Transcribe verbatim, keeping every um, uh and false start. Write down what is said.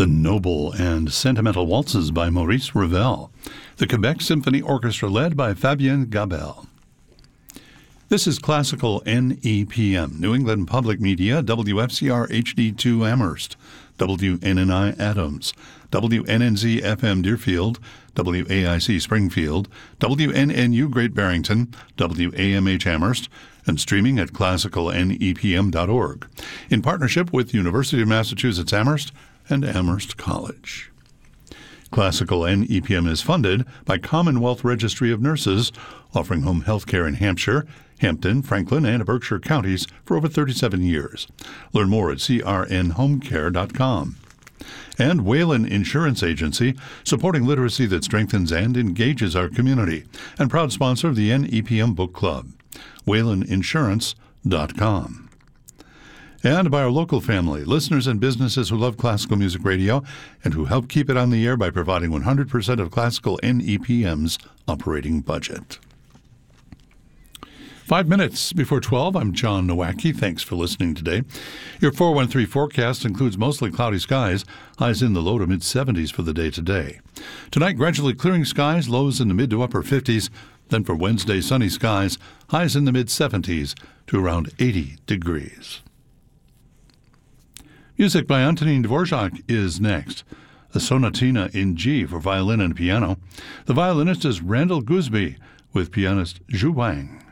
The Noble and Sentimental Waltzes by Maurice Ravel. The Quebec Symphony Orchestra led by Fabien Gabel. This is Classical N E P M, New England Public Media, W F C R H D two Amherst, W N N I Adams, W N N Z F M Deerfield, W A I C Springfield, W N N U Great Barrington, W A M H Amherst, and streaming at classical N E P M dot org, in partnership with University of Massachusetts Amherst and Amherst College. Classical N E P M is funded by Commonwealth Registry of Nurses, offering home health care in Hampshire, Hampton, Franklin, and Berkshire counties for over thirty-seven years. Learn more at c r n home care dot com. And Whalen Insurance Agency, supporting literacy that strengthens and engages our community, and proud sponsor of the N E P M Book Club. whalen insurance dot com. And by our local family, listeners and businesses who love classical music radio and who help keep it on the air by providing one hundred percent of Classical N E P M's operating budget. Five minutes before twelve, I'm John Nowacki. Thanks for listening today. Your four one three forecast includes mostly cloudy skies, highs in the low to mid-seventies for the day today. Tonight, gradually clearing skies, lows in the mid to upper fifties. Then for Wednesday, sunny skies, highs in the mid-seventies to around eighty degrees. Music by Antonin Dvorak is next. A sonatina in G for violin and piano. The violinist is Randall Gooseby with pianist Zhu Wang.